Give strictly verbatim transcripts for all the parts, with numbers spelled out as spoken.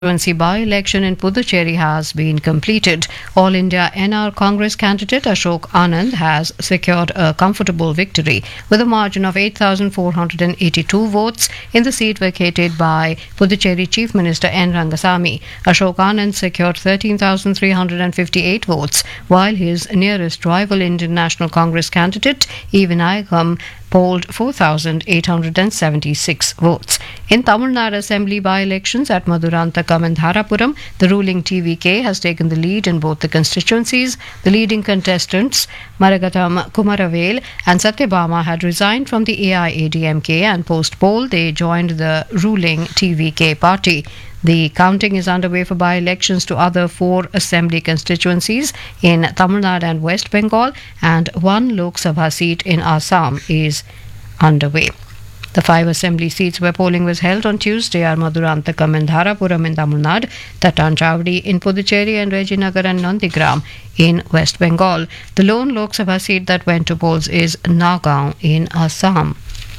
constituency by-election in Puducherry has been completed. All India N R Congress candidate Ashok Anand has secured a comfortable victory with a margin of eight thousand four hundred eighty-two votes in the seat vacated by Puducherry Chief Minister N. Rangasamy. Ashok Anand secured thirteen thousand three hundred fifty-eight votes, while his nearest rival Indian National Congress candidate E. Vinayakam polled four thousand eight hundred seventy-six votes. In Tamil Nadu Assembly by-elections at Madurantakam and Dharapuram, the ruling T V K has taken the lead in both the constituencies. The leading contestants, Maragatam Kumaravel and Satyabama, had resigned from the A I A D M K, and post-poll they joined the ruling T V K party. The counting is underway for by-elections to other four assembly constituencies in Tamil Nadu and West Bengal, and one Lok Sabha seat in Assam is underway. The five assembly seats where polling was held on Tuesday are Madurantakam and Dharapuram in Tamil Nadu, Tattanchawdi in Puducherry, and Rajinagar and Nandigram in West Bengal. The lone Lok Sabha seat that went to polls is Nagaon in Assam.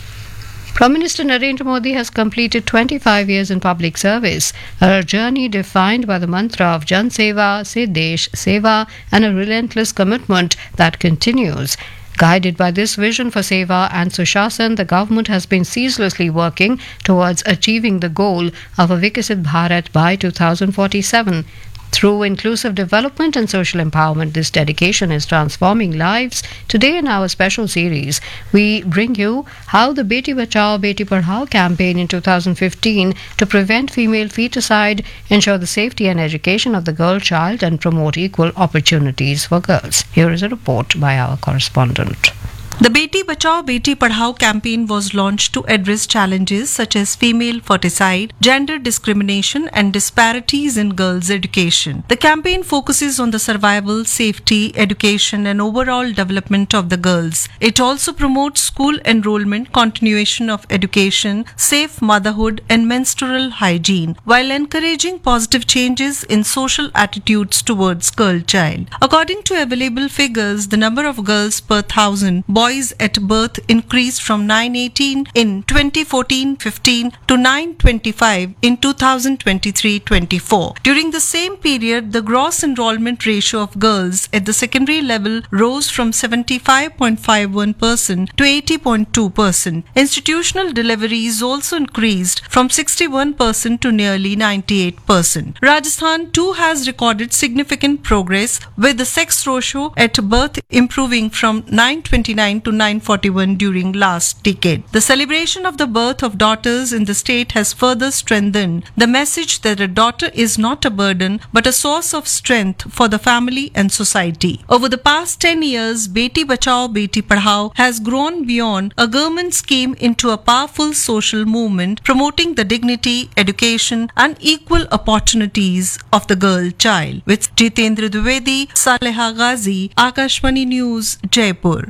Prime Minister Narendra Modi has completed twenty-five years in public service, a journey defined by the mantra of Jan Seva, Se Desh Seva, and a relentless commitment that continues. Guided by this vision for Seva and Sushasan, the government has been ceaselessly working towards achieving the goal of a Vikasit Bharat by two thousand forty-seven. Through inclusive development and social empowerment, this dedication is transforming lives. Today in our special series, we bring you how the Beti Bachao Beti Padhao campaign in two thousand fifteen to prevent female feticide, ensure the safety and education of the girl child, and promote equal opportunities for girls. Here is a report by our correspondent. The Beti Bachao Beti Padhao campaign was launched to address challenges such as female foeticide, gender discrimination, and disparities in girls' education. The campaign focuses on the survival, safety, education, and overall development of the girls. It also promotes school enrollment, continuation of education, safe motherhood, and menstrual hygiene, while encouraging positive changes in social attitudes towards girl child. According to available figures, the number of girls per thousand boys at birth increased from nine eighteen in twenty fourteen fifteen to nine twenty-five in two thousand twenty-three twenty-four. During the same period, the gross enrollment ratio of girls at the secondary level rose from seventy-five point five one percent to eighty point two percent. Institutional deliveries also increased from sixty-one percent to nearly ninety-eight percent. Rajasthan too has recorded significant progress, with the sex ratio at birth improving from nine twenty-nine to nine forty-one during last decade. The celebration of the birth of daughters in the state has further strengthened the message that a daughter is not a burden but a source of strength for the family and society. Over the past ten years, Beti Bachao Beti Padhao has grown beyond a government scheme into a powerful social movement promoting the dignity, education, and equal opportunities of the girl child. With Jitendra Dwivedi, Saleha Ghazi, Akashvani News, Jaipur.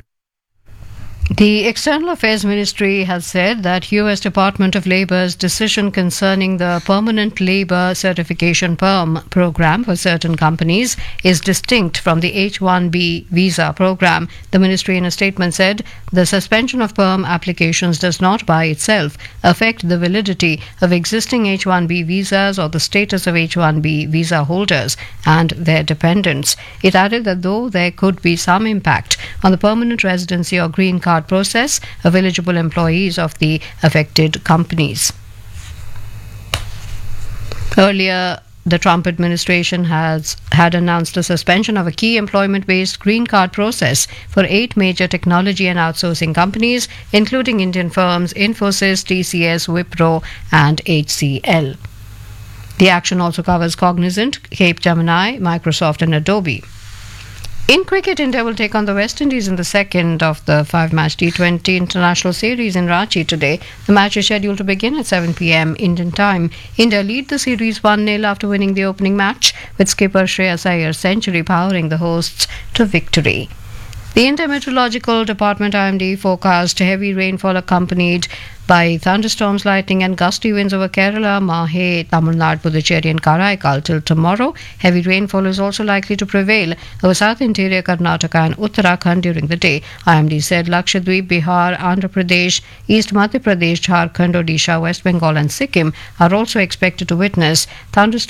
The External Affairs Ministry has said that U S Department of Labor's decision concerning the Permanent Labor Certification P E R M program for certain companies is distinct from the H one B visa program. The ministry in a statement said the suspension of P E R M applications does not by itself affect the validity of existing H one B visas or the status of H one B visa holders and their dependents. It added that though there could be some impact on the permanent residency or green card process of eligible employees of the affected companies. Earlier, the Trump administration has had announced a suspension of a key employment-based green card process for eight major technology and outsourcing companies, including Indian firms Infosys, T C S, Wipro, and H C L. The action also covers Cognizant, Capgemini, Microsoft, and Adobe. In cricket, India will take on the West Indies in the second of the five-match T twenty international series in Ranchi today. The match is scheduled to begin at seven p.m. Indian time. India lead the series one nil after winning the opening match, with skipper Shreyas Iyer's century powering the hosts to victory. The Intermeteorological Department I M D forecast heavy rainfall accompanied by thunderstorms, lightning and gusty winds over Kerala, Mahe, Tamil Nadu, Puducherry and Karaikal till tomorrow. Heavy rainfall is also likely to prevail over south interior Karnataka and Uttarakhand during the day. I M D said Lakshadweep, Bihar, Andhra Pradesh, East Madhya Pradesh, Jharkhand, Odisha, West Bengal and Sikkim are also expected to witness thunderstorms